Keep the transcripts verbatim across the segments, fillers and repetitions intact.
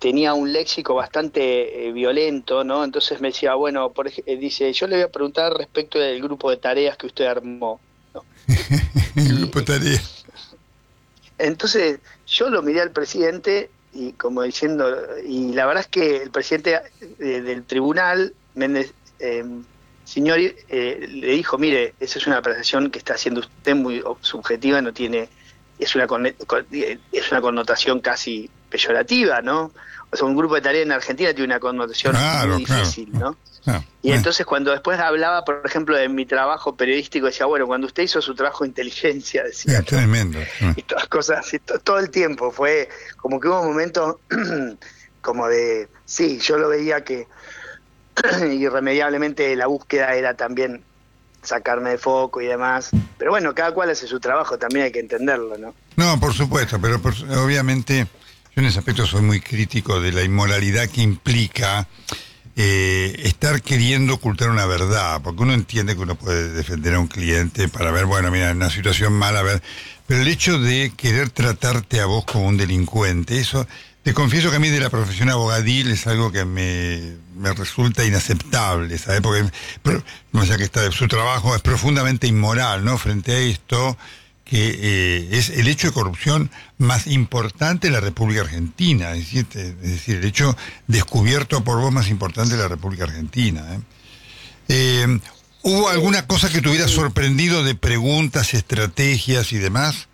tenía un léxico bastante eh, violento, ¿no? Entonces me decía, bueno, por ej- eh, dice, yo le voy a preguntar respecto del grupo de tareas que usted armó, ¿no? El Y grupo de tarea. entonces yo lo miré al presidente y como diciendo, y la verdad es que el presidente eh, del tribunal, Méndez, eh, señor, eh, le dijo, mire, esa es una apreciación que está haciendo usted muy subjetiva, no tiene, es una, conne- con- eh, es una connotación casi peyorativa, ¿no? O sea, un grupo de tarea en Argentina tiene una connotación muy Claro, claro. difícil, ¿no? claro. Y Eh, entonces cuando después hablaba, por ejemplo, de mi trabajo periodístico, decía, bueno, cuando usted hizo su trabajo de inteligencia, decía, Es ¿no? tremendo. Y todas cosas así, to- todo el tiempo, fue como que hubo un momento como de, sí, yo lo veía que irremediablemente la búsqueda era también sacarme de foco y demás, pero bueno, cada cual hace su trabajo, también hay que entenderlo, ¿no? No, por supuesto, pero por- obviamente yo en ese aspecto soy muy crítico de la inmoralidad que implica eh, estar queriendo ocultar una verdad, porque uno entiende que uno puede defender a un cliente para ver, bueno, mira, en una situación mala, a ver, pero el hecho de querer tratarte a vos como un delincuente, eso, te confieso que a mí de la profesión abogadil es algo que me, me resulta inaceptable, ¿sabes? Porque, pero, no sé que está, su trabajo es profundamente inmoral, ¿no? Frente a esto, que eh, es el hecho de corrupción más importante de la República Argentina, es decir, te- es decir, el hecho descubierto por vos más importante de la República Argentina. ¿eh? Eh, ¿Hubo Eh, alguna cosa que te hubiera sí. sorprendido de preguntas, estrategias y demás?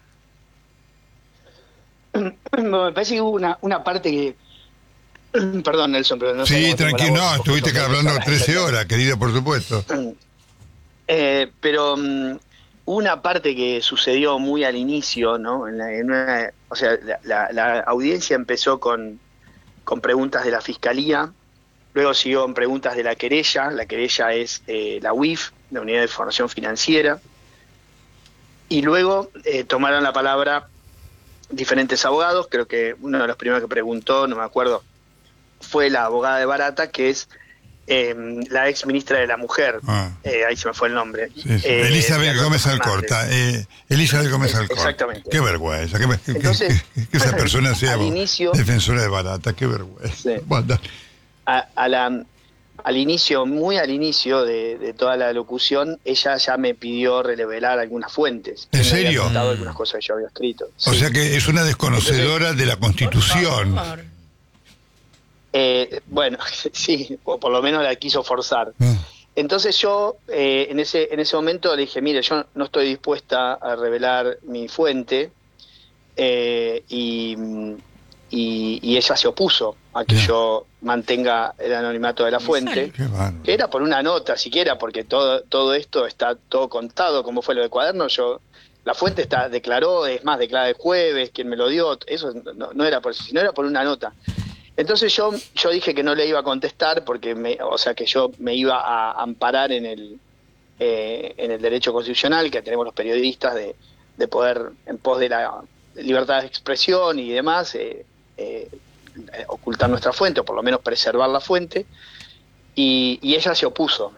Bueno, me parece que hubo una, una parte que, perdón Nelson, pero no sé Sí, cómo tengo la tranquilo, voz, no, porque estuviste son acá veinte hablando horas, trece ¿entendés? horas, querido, por supuesto. Eh, pero um, una parte que sucedió muy al inicio, ¿no? En la, en una, o sea, la, la, la audiencia empezó con, con preguntas de la fiscalía, luego siguió con preguntas de la querella, la querella es eh, la U I F, la Unidad de Información Financiera, y luego eh, tomaron la palabra diferentes abogados, creo que uno de los primeros que preguntó, no me acuerdo, fue la abogada de Barata, que es eh, la ex ministra de la Mujer, Ah, eh, ahí se me fue el nombre, sí, sí. eh, de Elizabeth Alberto Gómez Fernández. Alcorta, eh, Elizabeth Gómez Es, Alcorta. exactamente. Qué vergüenza, que, que, que, Entonces, que esa persona sea al inicio, defensora de Barata, qué vergüenza. sí, Bueno, a, a la, al inicio, muy al inicio de, de toda la locución, ella ya me pidió revelar algunas fuentes, ¿en que me había serio? contado algunas cosas que yo había escrito. O Sí. sea que es una Entonces, desconocedora de la Constitución. eh, bueno, sí, o por lo menos la quiso forzar. Ah, Entonces yo eh, en ese en ese momento le dije, mire, yo no estoy dispuesta a revelar mi fuente, eh, y, y, y ella se opuso a que ya, yo mantenga el anonimato de la fuente, qué que bárbaro. era por una nota siquiera, porque todo todo esto está todo contado, como fue lo de Cuaderno, yo la fuente está declaró, es más, declara el jueves, quien me lo dio, eso no, no era por eso, sino era por una nota. Entonces yo yo dije que no le iba a contestar porque me, o sea que yo me iba a amparar en el eh, en el derecho constitucional que tenemos los periodistas de, de poder en pos de la libertad de expresión y demás eh, eh, ocultar nuestra fuente o por lo menos preservar la fuente, y, y ella se opuso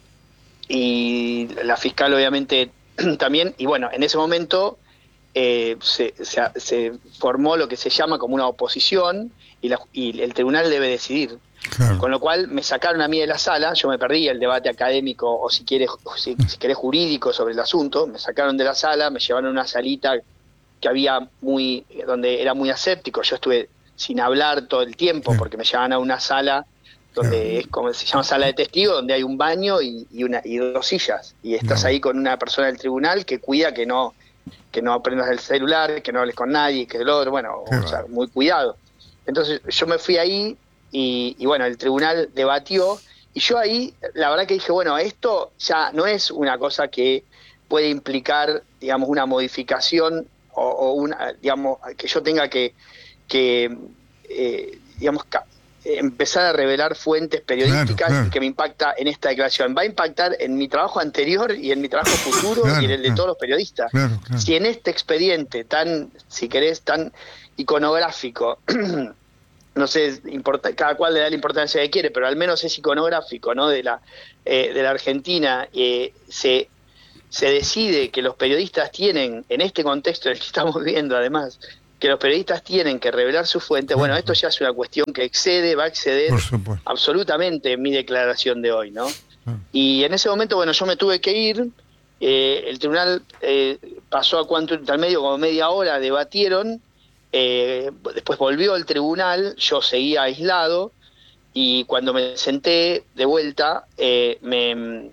y la fiscal obviamente también, y bueno, en ese momento eh, se, se, se formó lo que se llama como una oposición y, la, y el tribunal debe decidir. Claro. Con lo cual me sacaron a mí de la sala, yo me perdí el debate académico o si quieres, si, si querés jurídico sobre el asunto, me sacaron de la sala, me llevaron a una salita que había muy, donde era muy aséptico, yo estuve sin hablar todo el tiempo Sí, porque me llevaban a una sala claro. donde es como se llama sala de testigos, donde hay un baño y, y una y dos sillas, y estás No, ahí con una persona del tribunal que cuida que no que no aprendas el celular, que no hables con nadie, que el otro, bueno, qué o sea, bárbaro. muy cuidado. Entonces yo me fui ahí y, y bueno, el tribunal debatió y yo ahí, la verdad que dije, bueno, esto ya no es una cosa que puede implicar, digamos, una modificación o, o una, digamos, que yo tenga que, que eh, digamos, ca- empezar a revelar fuentes Claro, periodísticas y claro, que me impacta en esta declaración. Va a impactar en mi trabajo anterior y en mi trabajo futuro y en claro, el de claro, todos los periodistas. claro, claro. Si en este expediente tan, si querés, tan iconográfico, no sé, importa, cada cual le da la importancia que quiere, pero al menos es iconográfico, ¿no? De la, eh, de la Argentina, eh, se, se decide que los periodistas tienen, en este contexto en el que estamos viviendo, además, que los periodistas tienen que revelar su fuente, bueno, esto ya es una cuestión que excede, va a exceder absolutamente mi declaración de hoy, ¿no? Y en ese momento, bueno, yo me tuve que ir, eh, el tribunal eh, pasó a cuánto intermedio, como media hora, debatieron, eh, después volvió el tribunal, yo seguía aislado, y cuando me senté de vuelta, eh, me,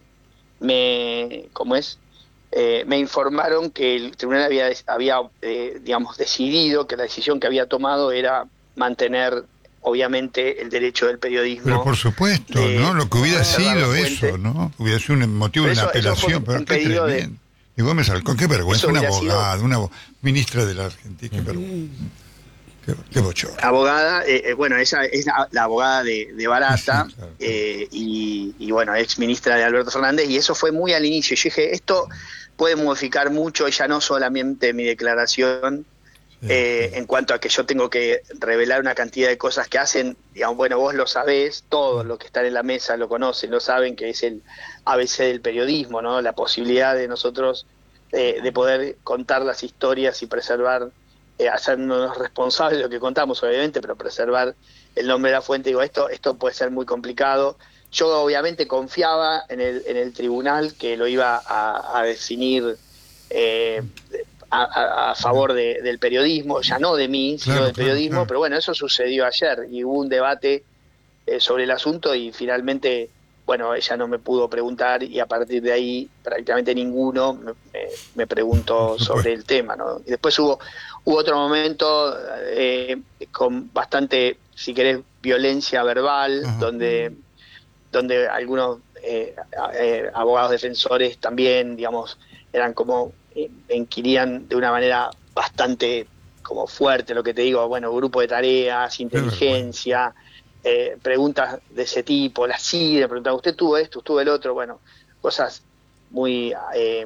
me, ¿cómo es? Eh, me informaron que el tribunal había, había eh, digamos, decidido que la decisión que había tomado era mantener, obviamente, el derecho del periodismo. Pero por supuesto, de, ¿no? Lo que hubiera sido eso, ¿no? Hubiera sido un motivo de una apelación, pero qué tremendo. Y Gómez Halcón, qué vergüenza, una abogada, sido... una ministra de la Argentina, qué vergüenza. Qué, qué bochorno. Abogada, eh, eh, bueno, ella es la, la abogada de, de Barata, sí, claro. eh, y, y bueno, ex ministra de Alberto Fernández, y eso fue muy al inicio. Yo dije, esto puede modificar mucho, ya no solamente mi declaración, sí, eh, sí. en cuanto a que yo tengo que revelar una cantidad de cosas que hacen, digamos, bueno, vos lo sabés, todos los que están en la mesa lo conocen, lo saben, que es el A B C del periodismo, ¿no? La posibilidad de nosotros eh, de poder contar las historias y preservar, eh, hacernos responsables de lo que contamos, obviamente, pero preservar el nombre de la fuente. Digo, esto, esto puede ser muy complicado. Yo obviamente confiaba en el, en el tribunal que lo iba a, a definir eh, a, a, a favor de, del periodismo, ya no de mí, sino claro, del periodismo, claro, claro. Pero bueno, eso sucedió ayer y hubo un debate eh, sobre el asunto y finalmente, bueno, ella no me pudo preguntar y a partir de ahí prácticamente ninguno me, me, me preguntó sobre el tema, ¿no? Y después hubo, hubo otro momento eh, con bastante, si querés, violencia verbal, ajá, donde... donde algunos eh, eh, abogados defensores también, digamos, eran como, eh, inquirían de una manera bastante como fuerte, lo que te digo, bueno, grupo de tareas, inteligencia, eh, preguntas de ese tipo, la C I D E, preguntaban, ¿usted tuvo esto, usted tuvo el otro? Bueno, cosas muy, eh,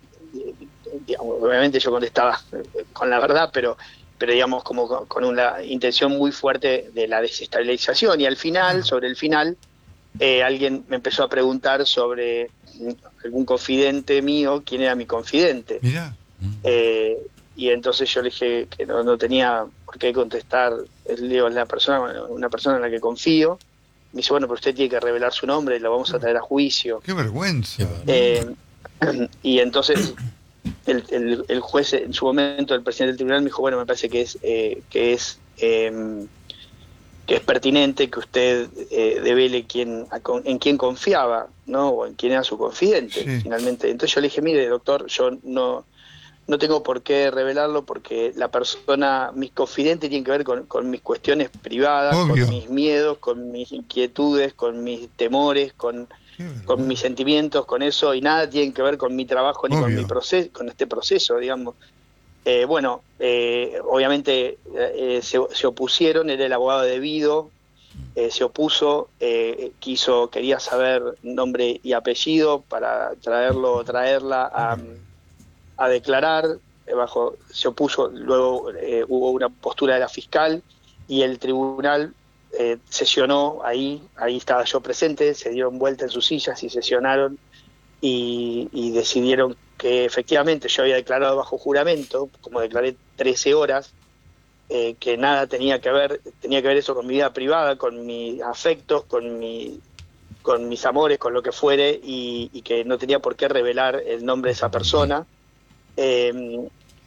digamos, obviamente yo contestaba con la verdad, pero pero digamos como con, con una intención muy fuerte de la desestabilización, y al final, sobre el final, Eh, alguien me empezó a preguntar sobre algún confidente mío, quién era mi confidente. Mirá. Eh, y entonces yo le dije que no, no tenía por qué contestar. Le digo, es la persona, una persona en la que confío. Me dice, bueno, pero usted tiene que revelar su nombre y lo vamos a traer a juicio. ¡Qué vergüenza! Eh, y entonces el, el, el juez, en su momento, el presidente del tribunal me dijo, bueno, me parece que es... Eh, que es eh, que es pertinente que usted eh, devele quién, en quién confiaba, ¿no? O en quién era su confidente, sí. Finalmente. Entonces yo le dije, mire, doctor, yo no, no tengo por qué revelarlo porque la persona, mis confidentes tienen que ver con, con mis cuestiones privadas, obvio, con mis miedos, con mis inquietudes, con mis temores, con, con mis sentimientos, con eso, y nada tiene que ver con mi trabajo ni obvio, con mi proceso, con este proceso, digamos. Eh, bueno, eh, obviamente eh, se, se opusieron, era el abogado debido, eh, se opuso, eh, quiso, quería saber nombre y apellido para traerlo, traerla a, a declarar, eh, bajo, se opuso, luego eh, hubo una postura de la fiscal y el tribunal eh, sesionó ahí, ahí estaba yo presente, se dieron vuelta en sus sillas y sesionaron y, y decidieron que efectivamente yo había declarado bajo juramento, como declaré trece horas, eh, que nada tenía que ver, tenía que ver eso con mi vida privada, con mis afectos, con mi, con mis amores, con lo que fuere, y, y que no tenía por qué revelar el nombre de esa persona, eh,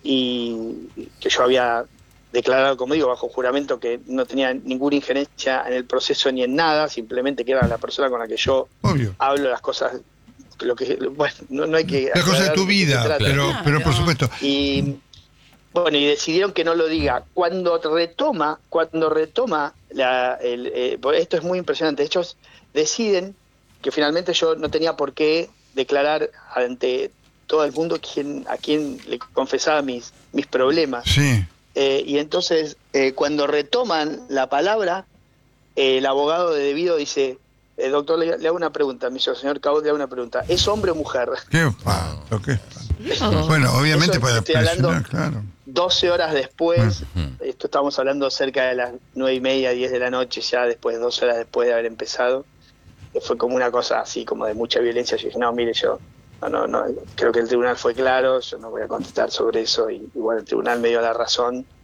y que yo había declarado, como digo, bajo juramento que no tenía ninguna injerencia en el proceso ni en nada, simplemente que era la persona con la que yo obvio, hablo las cosas. Lo que bueno, no, no hay que la cosa de tu vida, de pero claro, pero por supuesto. Y bueno, y decidieron que no lo diga. Cuando retoma, cuando retoma la, el, eh, esto es muy impresionante. Ellos deciden que finalmente yo no tenía por qué declarar ante todo el mundo quién, a quién le confesaba mis mis problemas. Sí. Eh, y entonces eh, cuando retoman la palabra, eh, el abogado de debido dice, Eh, doctor, le, le hago una pregunta, mi señor Cabot, le hago una pregunta. ¿Es hombre o mujer? ¿Qué espanto, qué espanto? Bueno, obviamente eso para estoy hablando claro. doce horas después, uh-huh, esto estamos hablando cerca de las nueve y media, diez de la noche, ya después, doce horas después de haber empezado. Fue como una cosa así, como de mucha violencia. Yo dije, no, mire, yo no, no, no, creo que el tribunal fue claro, yo no voy a contestar sobre eso. Y igual el tribunal me dio la razón.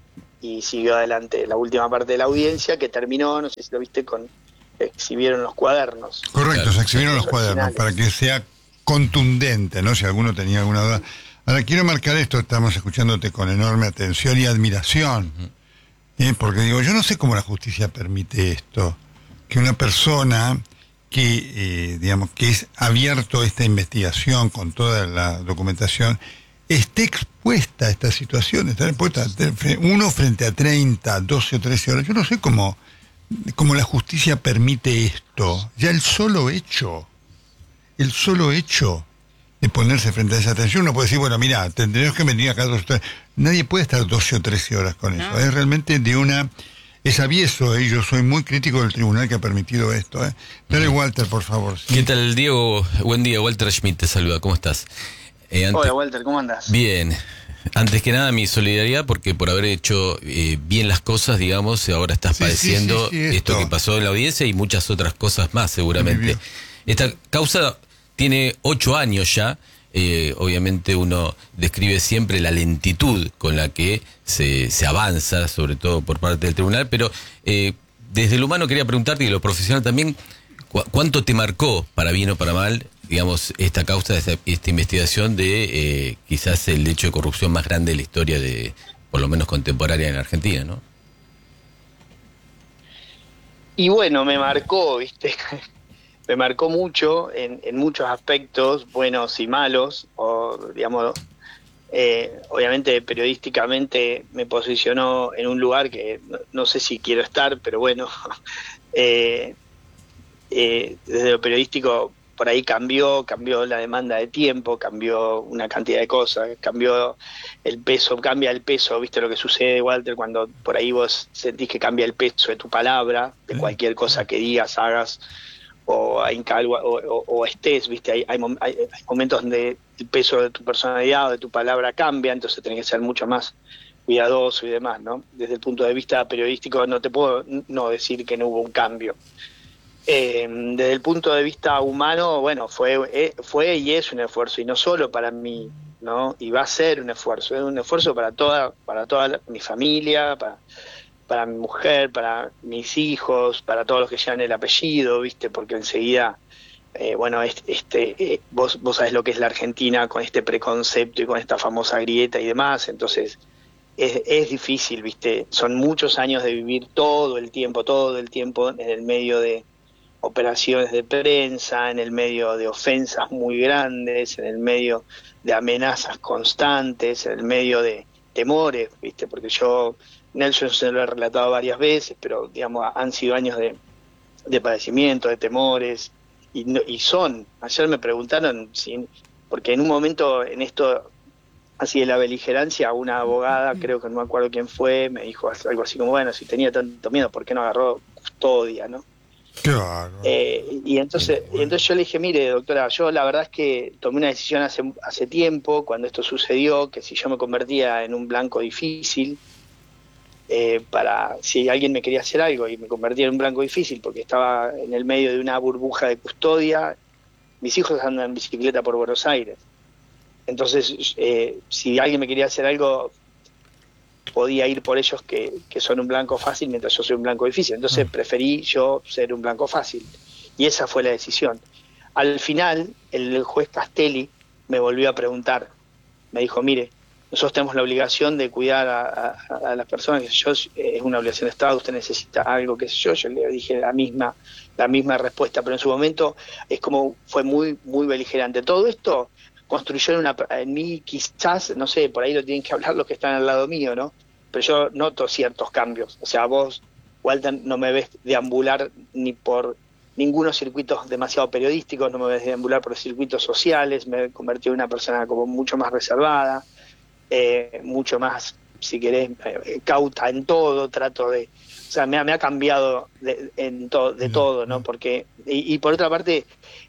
y siguió adelante la última parte de la audiencia, que terminó, no sé si lo viste, con exhibieron los cuadernos. Correcto, Claro, se exhibieron los originales. cuadernos para que sea contundente, ¿no? Si alguno tenía alguna duda. Ahora quiero marcar esto, estamos escuchándote con enorme atención y admiración, ¿eh? Porque digo, yo no sé cómo la justicia permite esto, que una persona que, eh, digamos, que es abierto a esta investigación con toda la documentación, esté expuesta a esta situación, estar expuesta a, uno frente a treinta, doce o trece horas. Yo no sé cómo, cómo la justicia permite esto. Ya el solo hecho, el solo hecho de ponerse frente a esa atención, uno puede decir, bueno, mira, tendríamos que venir acá dos o tres. Nadie puede estar doce o trece horas con eso. No. Es realmente de una... Es avieso, ¿eh? Yo soy muy crítico del tribunal que ha permitido esto. ¿eh? Dale, Walter, por favor. ¿Sí? ¿Qué tal, Diego? Buen día, Walter Schmidt te saluda. ¿Cómo estás? Eh, antes... Hola, Walter, ¿cómo andas? Bien. Antes que nada, mi solidaridad, porque por haber hecho eh, bien las cosas, digamos, ahora estás sí, padeciendo sí, sí, sí, esto. esto que pasó en la audiencia y muchas otras cosas más, seguramente. Esta causa tiene ocho años ya. Eh, obviamente uno describe siempre la lentitud con la que se, se avanza, sobre todo por parte del tribunal, pero eh, desde lo humano quería preguntarte, y lo profesional también, ¿cu ¿cuánto te marcó, para bien o para mal, digamos, esta causa, esta, esta investigación de eh, quizás el hecho de corrupción más grande de la historia, de por lo menos contemporánea en Argentina, ¿no? Y bueno, me marcó, ¿viste? Me marcó mucho en, en muchos aspectos, buenos y malos, o digamos, eh, obviamente periodísticamente me posicionó en un lugar que no, no sé si quiero estar, pero bueno, eh, eh, desde lo periodístico por ahí cambió, cambió la demanda de tiempo, cambió una cantidad de cosas, cambió el peso, cambia el peso, viste lo que sucede, Walter, cuando por ahí vos sentís que cambia el peso de tu palabra, de cualquier cosa que digas, hagas, o, o, o, o estés, viste, hay, hay, hay momentos donde el peso de tu personalidad o de tu palabra cambia, entonces tenés que ser mucho más cuidadoso y demás, ¿no? Desde el punto de vista periodístico no te puedo no decir que no hubo un cambio. Eh, desde el punto de vista humano, bueno, fue, eh, fue y es un esfuerzo, y no solo para mí, ¿no? Y va a ser un esfuerzo, es un esfuerzo para toda, para toda la, mi familia, para para mi mujer, para mis hijos, para todos los que llevan el apellido, ¿viste? Porque enseguida, eh, bueno, este, este eh, vos, vos sabés lo que es la Argentina con este preconcepto y con esta famosa grieta y demás, entonces es, es difícil, ¿viste? Son muchos años de vivir todo el tiempo, todo el tiempo en el medio de operaciones de prensa, en el medio de ofensas muy grandes, en el medio de amenazas constantes, en el medio de temores, ¿viste? Porque yo... Nelson se lo he relatado varias veces, pero digamos han sido años de, de padecimiento, de temores, y, no, y son. Ayer me preguntaron, si, porque en un momento en esto, así de la beligerancia, una abogada, creo que no me acuerdo quién fue, me dijo algo así como, bueno, si tenía tanto miedo, ¿por qué no agarró custodia, no? Claro. Eh, y entonces, bueno. y entonces yo le dije, mire, doctora, yo la verdad es que tomé una decisión hace, hace tiempo, cuando esto sucedió, que si yo me convertía en un blanco difícil, Eh, para si alguien me quería hacer algo y me convertía en un blanco difícil porque estaba en el medio de una burbuja de custodia. Mis hijos andan en bicicleta por Buenos Aires, entonces eh, si alguien me quería hacer algo podía ir por ellos que, que son un blanco fácil mientras yo soy un blanco difícil, entonces preferí yo ser un blanco fácil y esa fue la decisión. Al final el juez Castelli me volvió a preguntar, me dijo, mire, nosotros tenemos la obligación de cuidar a, a, a las personas, que yo, es una obligación de Estado, usted necesita algo, qué sé yo, yo le dije la misma, la misma respuesta, pero en su momento es como, fue muy, muy beligerante. Todo esto construyó en, una, en mí quizás, no sé, por ahí lo tienen que hablar los que están al lado mío, ¿no? Pero yo noto ciertos cambios, o sea, vos, Walter, no me ves deambular ni por ningunos circuitos demasiado periodísticos, no me ves deambular por circuitos sociales, me he convertido en una persona como mucho más reservada, Eh, mucho más, si querés, eh, cauta en todo, trato de, o sea, me ha, me ha cambiado de, en to, de todo, ¿no? Porque, y, y por otra parte,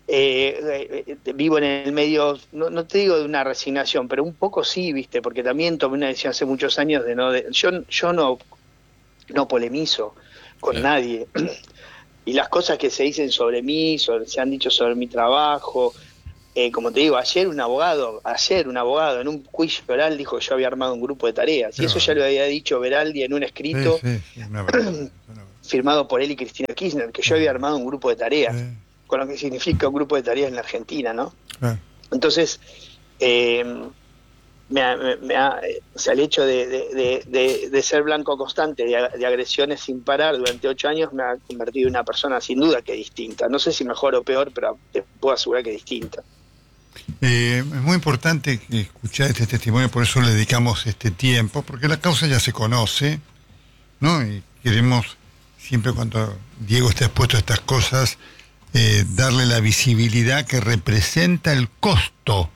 eh, eh, vivo en el medio, no, no te digo de una resignación, pero un poco sí, viste, porque también tomé una decisión hace muchos años de no, de, yo, yo no, no polemizo con sí. nadie, y las cosas que se dicen sobre mí, sobre, se han dicho sobre mi trabajo, eh, como te digo, ayer un abogado, ayer un abogado en un juicio oral dijo que yo había armado un grupo de tareas. Y eso ya lo había dicho Beraldi en un escrito sí, sí, una verdad, una verdad. firmado por él y Cristina Kirchner, que yo había armado un grupo de tareas, sí. Con lo que significa un grupo de tareas en la Argentina, ¿no? Sí. Entonces, eh, me ha, me ha, o sea, el hecho de, de, de, de ser blanco constante de, de agresiones sin parar durante ocho años me ha convertido en una persona sin duda que distinta. No sé si mejor o peor, pero te puedo asegurar que distinta. Eh, es muy importante escuchar este testimonio, por eso le dedicamos este tiempo, porque la causa ya se conoce, ¿no? Y queremos, siempre cuando Diego está expuesto a estas cosas, eh, darle la visibilidad que representa el costo,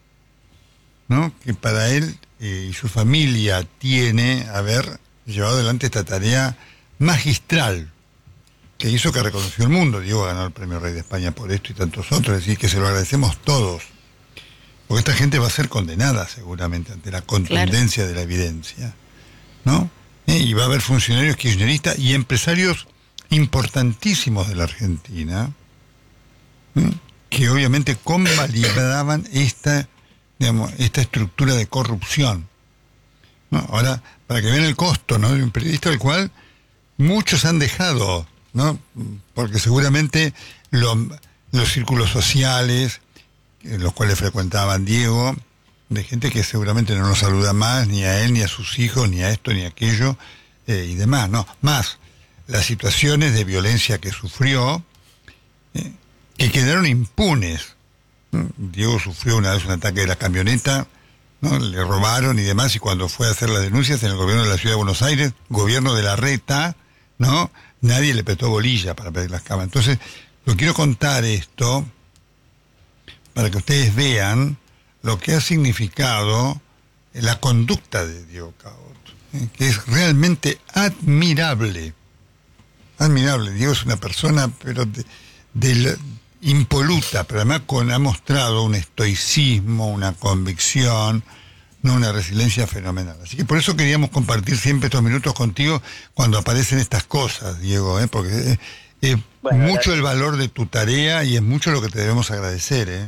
¿no? Que para él eh, y su familia tiene haber llevado adelante esta tarea magistral que hizo que reconoció el mundo. Diego ganó el Premio Rey de España por esto y tantos otros, es decir, que se lo agradecemos todos, porque esta gente va a ser condenada seguramente ante la contundencia, claro, de la evidencia, ¿no? Eh, y va a haber funcionarios kirchneristas y empresarios importantísimos de la Argentina, ¿eh? que obviamente convalidaban esta digamos, esta estructura de corrupción, ¿no? Ahora, para que vean el costo, ¿no?, de un periodista al cual muchos han dejado, ¿no? Porque seguramente lo, los círculos sociales, los cuales frecuentaban Diego, de gente que seguramente no nos saluda más, ni a él, ni a sus hijos, ni a esto, ni a aquello, eh, y demás, ¿no? Más las situaciones de violencia que sufrió, eh, que quedaron impunes. Diego sufrió una vez un ataque de la camioneta, ¿no? Le robaron y demás, y cuando fue a hacer las denuncias en el gobierno de la Ciudad de Buenos Aires, gobierno de la Reta, ¿no?, nadie le petó bolilla para pedir las cámaras. Entonces, lo quiero contar esto para que ustedes vean lo que ha significado la conducta de Diego Cabot, ¿eh? que es realmente admirable. Admirable. Diego es una persona, pero de, de impoluta, pero además con, ha mostrado un estoicismo, una convicción, no, una resiliencia fenomenal. Así que por eso queríamos compartir siempre estos minutos contigo cuando aparecen estas cosas, Diego, ¿eh? porque es, es bueno, mucho gracias. El valor de tu tarea y es mucho lo que te debemos agradecer. ¿eh?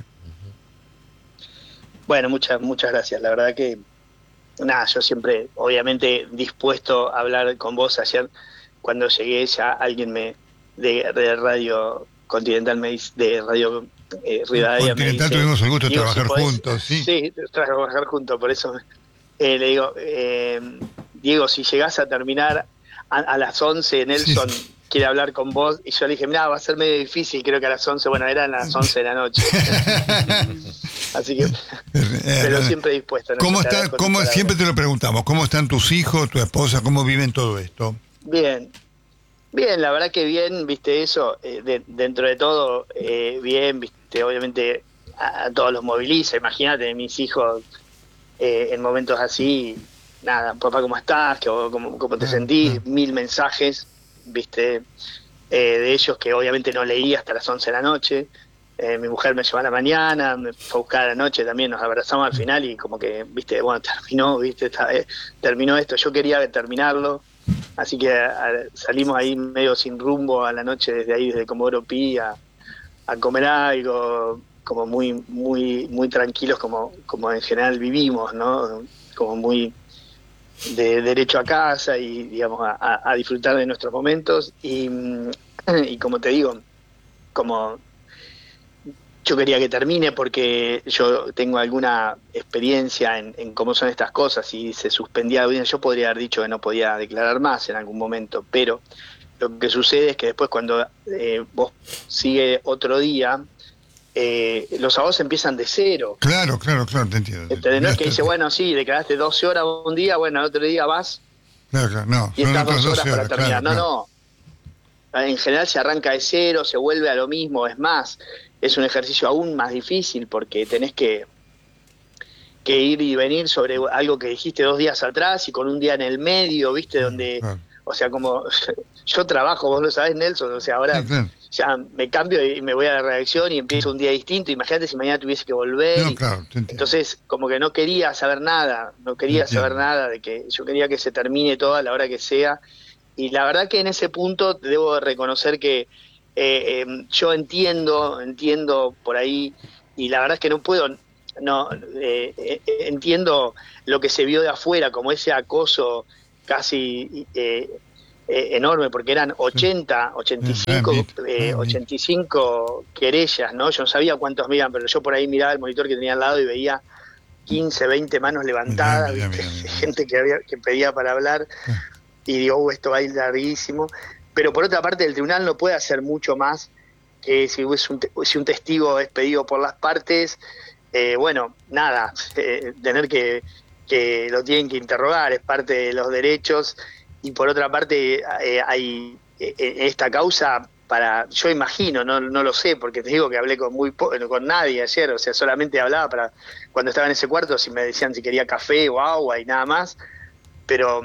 Bueno, muchas muchas gracias. La verdad que, nada, yo siempre, obviamente, dispuesto a hablar con vos. Ayer, cuando llegué, ya alguien me de, de Radio Continental, me dice, de Radio eh, Rivadavia, Continental, me dice, tuvimos el gusto de trabajar si podés, juntos, sí. Sí, trabajar juntos, por eso eh, le digo, eh, Diego, si llegás a terminar a, a las once, Nelson sí. quiere hablar con vos, y yo le dije, mirá, va a ser medio difícil, creo que a las once, bueno, eran las once de la noche. Así que, pero siempre dispuesto. ¿no? ¿Cómo está, cómo, siempre te lo preguntamos, ¿cómo están tus hijos, tu esposa, cómo viven todo esto? Bien, bien, la verdad que bien, viste eso, eh, de, dentro de todo, eh, bien, viste, obviamente a, a todos los moviliza, imagínate, mis hijos eh, en momentos así, nada, papá, ¿cómo estás? ¿Cómo, cómo te sentís? Ah, ah. Mil mensajes, viste, eh, de ellos que obviamente no leí hasta las once de la noche. Eh, mi mujer me llevó a la mañana, me fue a buscar a la noche también, nos abrazamos al final y como que, viste, bueno, terminó, viste, está, eh, terminó esto, yo quería terminarlo, así que a, salimos ahí medio sin rumbo a la noche desde ahí, desde Comodoro Pi a, a comer algo, como muy muy muy tranquilos como, como en general vivimos, ¿no? Como muy de derecho a casa y, digamos, a, a disfrutar de nuestros momentos y, y como te digo, como... Yo quería que termine porque yo tengo alguna experiencia en, en cómo son estas cosas y se suspendía. Yo podría haber dicho que no podía declarar más en algún momento, pero lo que sucede es que después cuando eh, vos sigue otro día, eh, los abogados empiezan de cero. Claro, claro, claro, te entiendo. Entonces no es que dice, bueno, sí, declaraste doce horas un día, bueno, el otro día vas claro, claro, no, y estás dos horas, horas para terminar. Claro, no, claro. no. En general se arranca de cero, se vuelve a lo mismo, es más... Es un ejercicio aún más difícil porque tenés que, que ir y venir sobre algo que dijiste dos días atrás y con un día en el medio, ¿viste? Donde, claro. O sea, como yo trabajo, vos lo sabés, Nelson, o sea, ahora sí, claro. ya me cambio y me voy a la redacción y empiezo un día distinto. Imagínate si mañana tuviese que volver. No, y, claro, entonces, como que no quería saber nada, no quería entiendo. saber nada de que yo quería que se termine todo a la hora que sea. Y la verdad que en ese punto debo reconocer que Eh, eh, yo entiendo, entiendo por ahí y la verdad es que no puedo, no eh, eh, entiendo lo que se vio de afuera como ese acoso casi eh, eh, enorme, porque eran ochenta, ochenta y cinco, eh, ochenta y cinco querellas, ¿no? Yo no sabía cuántos miran, pero yo por ahí miraba el monitor que tenía al lado y veía quince, veinte manos levantadas, mira, mira, mira, mira. gente que, había, que pedía para hablar, y digo, uh, esto va a ir larguísimo. Pero por otra parte, el tribunal no puede hacer mucho más que si, es un, si un testigo es pedido por las partes, eh, bueno, nada, eh, tener que, que lo tienen que interrogar, es parte de los derechos. Y por otra parte, eh, hay eh, esta causa, para yo imagino, no no lo sé, porque te digo que hablé con muy po con nadie ayer, o sea, solamente hablaba para cuando estaba en ese cuarto, si me decían si quería café o agua y nada más, pero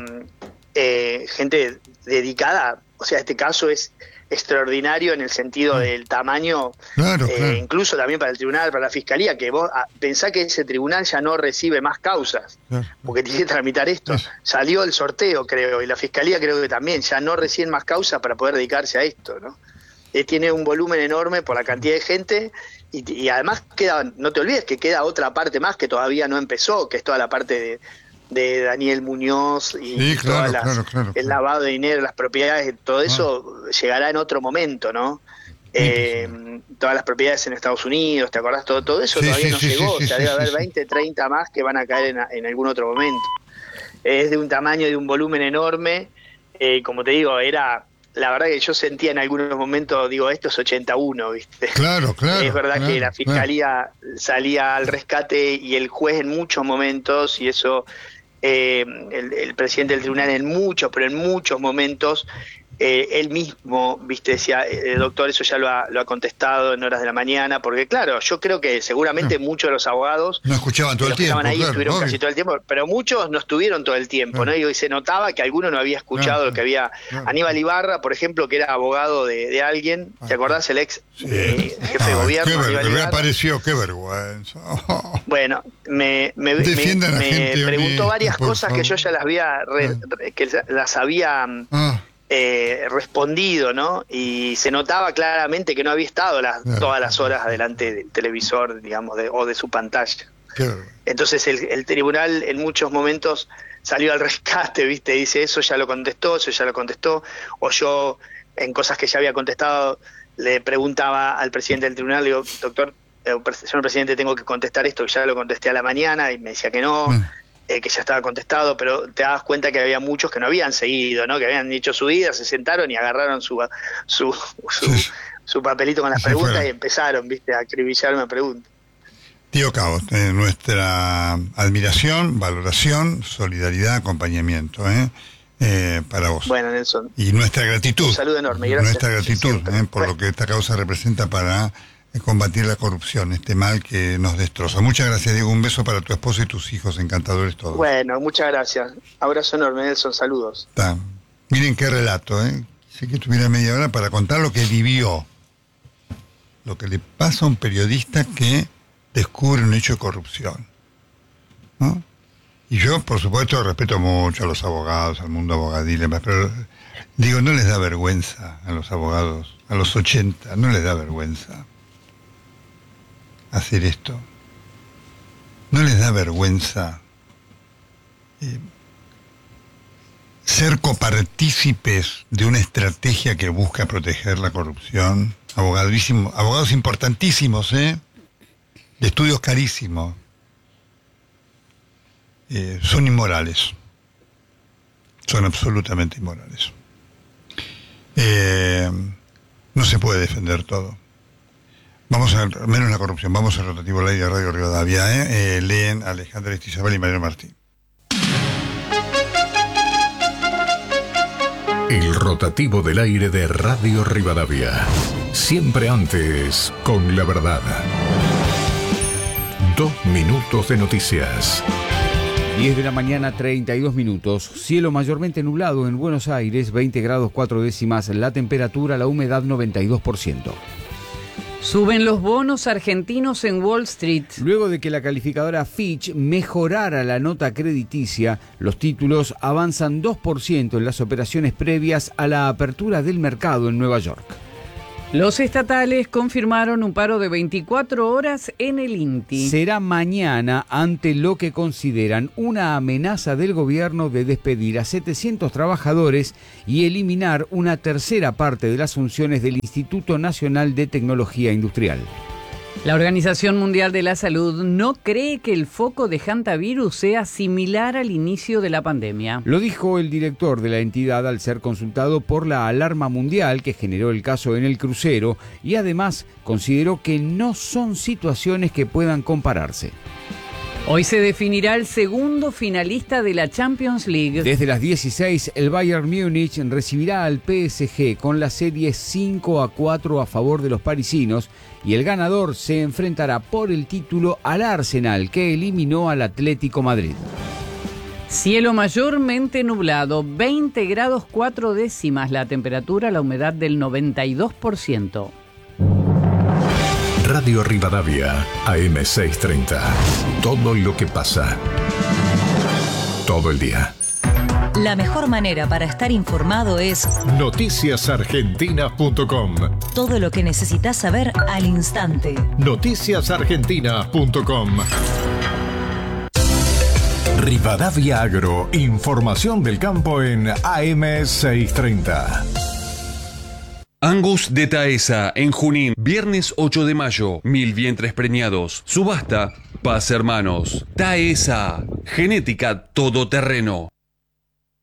eh, gente dedicada, o sea, este caso es extraordinario en el sentido del tamaño, claro, eh, claro. incluso también para el tribunal, para la fiscalía, que vos ah, pensá que ese tribunal ya no recibe más causas, claro, porque tiene que tramitar esto. Eso. Salió el sorteo, creo, y la fiscalía creo que también, ya no reciben más causas para poder dedicarse a esto, ¿no? Eh, tiene un volumen enorme por la cantidad de gente, y, y además queda, no te olvides que queda otra parte más que todavía no empezó, que es toda la parte de de Daniel Muñoz y sí, claro, todas las, claro, claro, el claro. lavado de dinero, las propiedades, todo eso ah. llegará en otro momento, ¿no? Eh, sí, todas las propiedades en Estados Unidos, ¿te acordás? Todo, todo eso sí, todavía sí, no sí, llegó, sí, o sea, sí, debe sí, haber veinte, treinta más que van a caer en, en algún otro momento. Es de un tamaño, de un volumen enorme, eh, como te digo, era... La verdad que yo sentía en algunos momentos, digo, esto es ochenta y uno, ¿viste? Claro, claro. Es verdad claro, que la fiscalía claro. salía al rescate y el juez en muchos momentos, y eso... Eh, el, el presidente del tribunal en muchos, pero en muchos momentos, eh, él mismo, viste, decía, eh, doctor, eso ya lo ha, lo ha contestado en horas de la mañana, porque claro, yo creo que seguramente no. muchos de los abogados no escuchaban todo el tiempo, estaban ahí claro, estuvieron obvio. casi todo el tiempo, pero muchos no estuvieron todo el tiempo, claro. ¿no? Y se notaba que alguno no había escuchado claro, lo que había. Claro. Aníbal Ibarra, por ejemplo, que era abogado de, de alguien, ¿te acordás? El ex sí. eh, jefe ah, de gobierno. Qué ver, reapareció, qué vergüenza. Oh. Bueno, me, me, me, me preguntó varias cosas favor. que yo ya las había re, re, que las había ah. eh, respondido, ¿no? Y se notaba claramente que no había estado las, claro. todas las horas adelante del televisor, digamos, de, o de su pantalla. Claro. Entonces el, el tribunal en muchos momentos salió al rescate, ¿viste? Dice, eso ya lo contestó, eso ya lo contestó, o yo en cosas que ya había contestado le preguntaba al presidente del tribunal, le digo, doctor, eh, señor presidente, tengo que contestar esto, que ya lo contesté a la mañana, y me decía que no, mm. eh, que ya estaba contestado, pero te das cuenta que había muchos que no habían seguido, ¿no? Que habían hecho su vida, se sentaron y agarraron su su, su, sí. su papelito con las sí, preguntas fuera. y empezaron, ¿viste? A acribillarme a preguntas. Tío Cabot, eh, nuestra admiración, valoración, solidaridad, acompañamiento, ¿eh? Eh, para vos. Bueno, Nelson. Y nuestra gratitud. Un saludo enorme. Gracias. Nuestra gratitud sí, eh, por bueno. lo que esta causa representa para combatir la corrupción, este mal que nos destroza. Muchas gracias, Diego. Un beso para tu esposa y tus hijos, encantadores todos. Bueno, muchas gracias. Abrazo enorme, Nelson. Saludos. Está. Miren qué relato, ¿eh? Sé que tuviera media hora para contar lo que vivió. Lo que le pasa a un periodista que descubre un hecho de corrupción, ¿no? Y yo, por supuesto, respeto mucho a los abogados, al mundo abogadil, pero digo, no les da vergüenza a los abogados, a los ochenta, no les da vergüenza hacer esto. No les da vergüenza eh, ser copartícipes de una estrategia que busca proteger la corrupción. Abogadísimo, abogados importantísimos, ¿eh? de estudios carísimos. Eh, son inmorales, son absolutamente inmorales. Eh, no se puede defender todo. Vamos a ver, menos la corrupción, vamos al rotativo al aire de Radio Rivadavia, ¿eh? Eh, leen Alejandra Estizabal y Mariano Martín. El rotativo del aire de Radio Rivadavia, siempre antes con la verdad. Dos minutos de noticias. diez de la mañana, treinta y dos minutos. Cielo mayormente nublado en Buenos Aires, veinte grados cuatro décimas. La temperatura, la humedad noventa y dos por ciento. Suben los bonos argentinos en Wall Street. Luego de que la calificadora Fitch mejorara la nota crediticia, los títulos avanzan dos por ciento en las operaciones previas a la apertura del mercado en Nueva York. Los estatales confirmaron un paro de veinticuatro horas en el I N T I. Será mañana ante lo que consideran una amenaza del gobierno de despedir a setecientos trabajadores y eliminar una tercera parte de las funciones del Instituto Nacional de Tecnología Industrial. La Organización Mundial de la Salud no cree que el foco de hantavirus sea similar al inicio de la pandemia. Lo dijo el director de la entidad al ser consultado por la alarma mundial que generó el caso en el crucero y además consideró que no son situaciones que puedan compararse. Hoy se definirá el segundo finalista de la Champions League. Desde las dieciséis, el Bayern Múnich recibirá al P S G con la serie cinco a cuatro a favor de los parisinos y el ganador se enfrentará por el título al Arsenal, que eliminó al Atlético Madrid. Cielo mayormente nublado, veinte grados cuatro décimas la temperatura, la humedad del noventa y dos por ciento. Radio Rivadavia, A M seiscientos treinta. Todo lo que pasa. Todo el día. La mejor manera para estar informado es noticias argentinas punto com. Todo lo que necesitas saber al instante. noticias argentinas punto com. Rivadavia Agro. Información del campo en A M seiscientos treinta. Angus de Taesa, en Junín, viernes ocho de mayo, mil vientres preñados. Subasta, Paz Hermanos. Taesa, genética todoterreno.